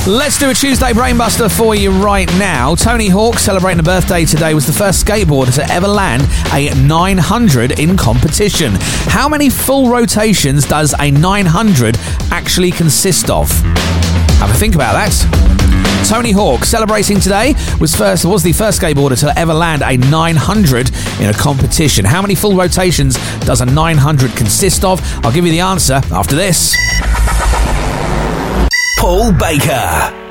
Let's do a Tuesday Brainbuster for you right now. Tony Hawk, celebrating a birthday today, was the first skateboarder to ever land a 900 in competition. How many full rotations does a 900 actually consist of? Have a think about that. Tony Hawk, celebrating today, was the first skateboarder to ever land a 900 in a competition. How many full rotations does a 900 consist of? I'll give you the answer after this. Paul Baker.